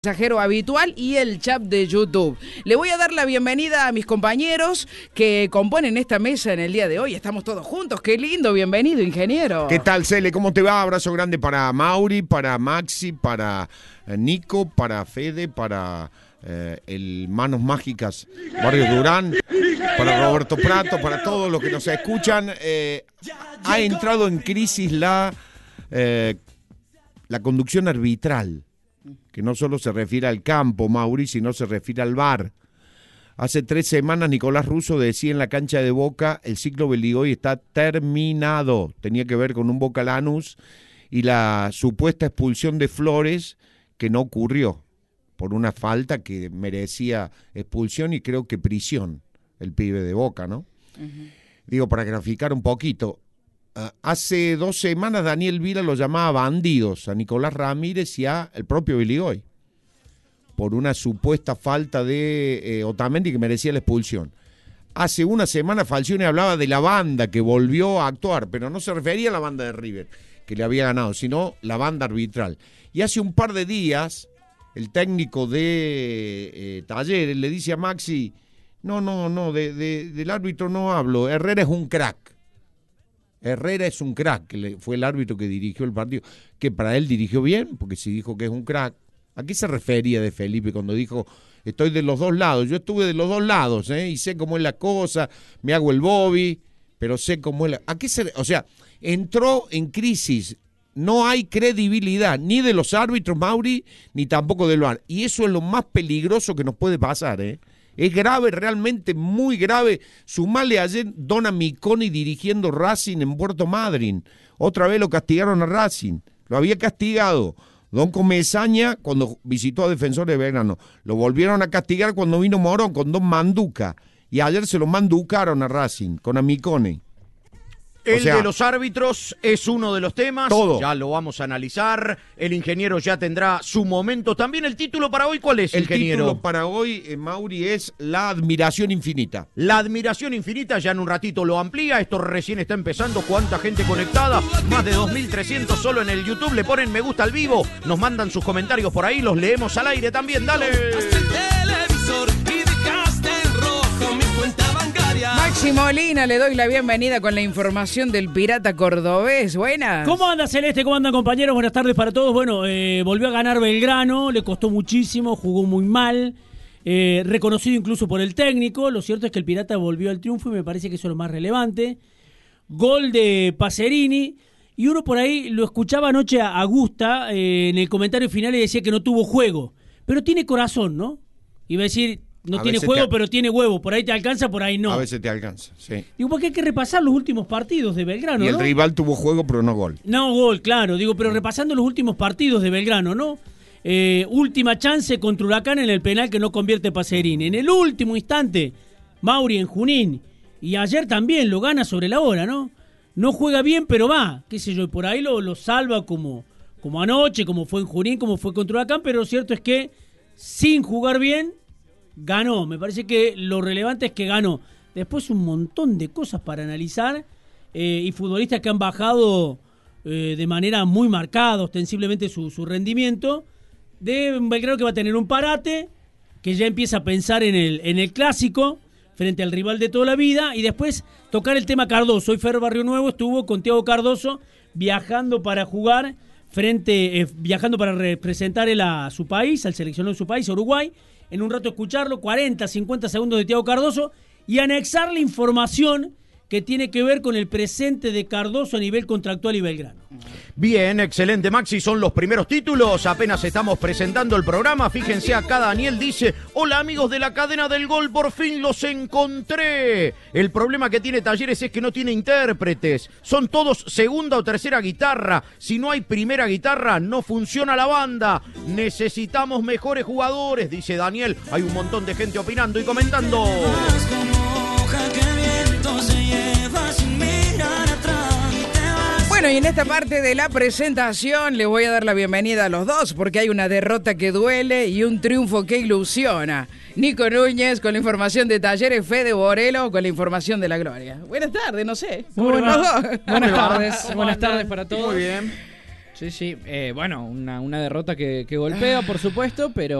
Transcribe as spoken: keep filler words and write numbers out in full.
Mensajero habitual y el chat de YouTube. Le voy a dar la bienvenida a mis compañeros que componen esta mesa en el día de hoy. Estamos todos juntos, qué lindo, bienvenido, ingeniero. ¿Qué tal, Cele? ¿Cómo te va? Abrazo grande para Mauri, para Maxi, para eh, Nico, para Fede, para eh, el Manos Mágicas Barrio Durán, para Roberto Prato, para todos los que nos escuchan. Eh, ha entrado en crisis la, eh, la conducción arbitral, que no solo se refiere al campo, Mauri, sino se refiere al V A R. Hace tres semanas Nicolás Russo decía en la cancha de Boca, el ciclo Beligoy está terminado. Tenía que ver con un Boca Lanús y la supuesta expulsión de Flores, que no ocurrió, por una falta que merecía expulsión y creo que prisión, el pibe de Boca, ¿no? Uh-huh. Digo, para graficar un poquito, Uh, hace dos semanas Daniel Vila lo llamaba bandidos a Nicolás Ramírez y a el propio Beligoy por una supuesta falta de eh, Otamendi que merecía la expulsión. Hace una semana Falcioni hablaba de la banda que volvió a actuar, pero no se refería a la banda de River que le había ganado, sino la banda arbitral. Y hace un par de días el técnico de eh, Talleres le dice a Maxi, no, no, no, de, de, del árbitro no hablo, Herrera es un crack. Herrera es un crack, que fue el árbitro que dirigió el partido, que para él dirigió bien, porque si dijo que es un crack. ¿A qué se refería de Felipe cuando dijo, estoy de los dos lados? Yo estuve de los dos lados, ¿eh? Y sé cómo es la cosa, me hago el Bobby, pero sé cómo es la... ¿A qué se... O sea, entró en crisis, no hay credibilidad, ni de los árbitros, Mauri, ni tampoco del V A R. Y eso es lo más peligroso que nos puede pasar, ¿eh? Es grave, realmente muy grave. Sumale ayer Don Amiconi dirigiendo Racing en Puerto Madryn. Otra vez lo castigaron a Racing. Lo había castigado Don Comesaña cuando visitó a Defensores de Belgrano. Lo volvieron a castigar cuando vino Morón con Don Manduca. Y ayer se lo manducaron a Racing con Amiconi. El o sea, de los árbitros es uno de los temas, todo. Ya lo vamos a analizar, el ingeniero ya tendrá su momento. También el título para hoy, ¿cuál es, el ingeniero? El título para hoy, eh, Mauri, es La Admiración Infinita. La Admiración Infinita, ya en un ratito lo amplía, esto recién está empezando, cuánta gente conectada, más de dos mil trescientos solo en el YouTube, le ponen me gusta al vivo, nos mandan sus comentarios por ahí, los leemos al aire también, dale. Maxi Molina, le doy la bienvenida con la información del Pirata Cordobés. Buenas. ¿Cómo anda, Celeste? ¿Cómo andan, compañeros? Buenas tardes para todos. Bueno, eh, volvió a ganar Belgrano, le costó muchísimo, jugó muy mal, eh, reconocido incluso por el técnico. Lo cierto es que el Pirata volvió al triunfo y me parece que eso es lo más relevante. Gol de Pacerini. Y uno por ahí lo escuchaba anoche a Augusta eh, en el comentario final y decía que no tuvo juego. Pero tiene corazón, ¿no? Iba a decir... No a tiene juego, te... pero tiene huevo. Por ahí te alcanza, por ahí no. A veces te alcanza, sí. Digo, porque hay que repasar los últimos partidos de Belgrano, Y el ¿no? rival tuvo juego, pero no gol. No gol, claro. Digo, pero repasando los últimos partidos de Belgrano, ¿no? Eh, última chance contra Huracán en el penal que no convierte Pacerini. En el último instante, Mauri en Junín. Y ayer también lo gana sobre la hora, ¿no? No juega bien, pero va. Qué sé yo, y por ahí lo, lo salva como, como anoche, como fue en Junín, como fue contra Huracán. Pero lo cierto es que, sin jugar bien, ganó. Me parece que lo relevante es que ganó. Después un montón de cosas para analizar eh, y futbolistas que han bajado eh, de manera muy marcada ostensiblemente su, su rendimiento. De un Belgrano que va a tener un parate, que ya empieza a pensar en el, en el clásico frente al rival de toda la vida, y después tocar el tema Cardoso. Hoy Fer Barrio Nuevo estuvo con Thiago Cardoso viajando para jugar frente, eh, viajando para representar él a su país, al seleccionado de su país, Uruguay. En un rato escucharlo, cuarenta, cincuenta segundos de Thiago Cardoso, y anexar la información que tiene que ver con el presente de Cardoso a nivel contractual y Belgrano. Bien, excelente, Maxi, son los primeros títulos, apenas estamos presentando el programa, fíjense acá Daniel dice, hola amigos de la cadena del gol, por fin los encontré. El problema que tiene Talleres es que no tiene intérpretes, son todos segunda o tercera guitarra, si no hay primera guitarra no funciona la banda, necesitamos mejores jugadores, dice Daniel, hay un montón de gente opinando y comentando. Bueno, y en esta parte de la presentación les voy a dar la bienvenida a los dos, porque hay una derrota que duele y un triunfo que ilusiona. Nico Núñez con la información de Talleres, Fede Borelo con la información de la Gloria. Buenas tardes, no sé. Muy buenas, buenas tardes, buenas tardes para todos. Muy bien. Sí, sí. Eh, bueno, una, una derrota que, que golpea, por supuesto, pero